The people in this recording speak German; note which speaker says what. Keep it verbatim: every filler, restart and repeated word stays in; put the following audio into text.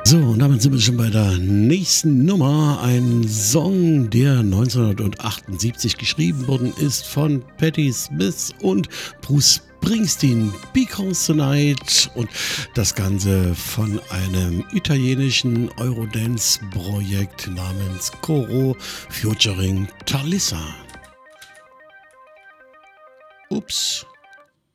Speaker 1: So, und damit sind wir schon bei der nächsten Nummer. Ein Song, der neunzehnhundertachtundsiebzig geschrieben worden ist von Patti Smith und Bruce Springsteen, Because Tonight, und das Ganze von einem italienischen Eurodance-Projekt namens Coro featuring Talissa. Ups.